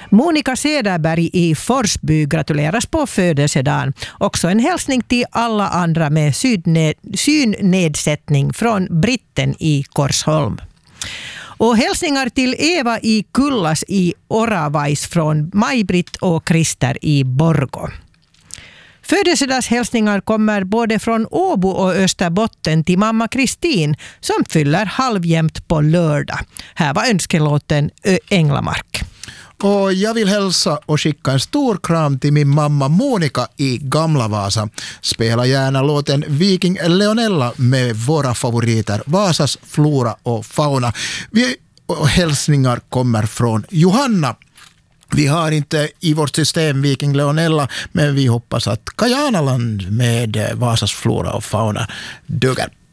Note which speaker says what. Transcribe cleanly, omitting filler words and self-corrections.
Speaker 1: Monica Cederberg i Forsby gratuleras på födelsedagen. Också en hälsning till alla andra med synnedsättning från Britten i Korsholm. Och hälsningar till Eva i Kullas i Oravais från Maj-Britt och Christer i Borgå. Födelsedagshälsningar kommer både från Åbo och Österbotten till mamma Kristin som fyller halvjämt på lördag. Här var önskelåten Änglamark.
Speaker 2: Och jag vill hälsa och skicka en stor kram till min mamma Monica i Gamla Vasa. Spela gärna låten Viking Leonella med våra favoriter Vasas flora och fauna. Hälsningar kommer från Johanna. Vi har inte i vårt system Viking Leonella, men vi hoppas att Kajanaland med Vasas flora och fauna duggar.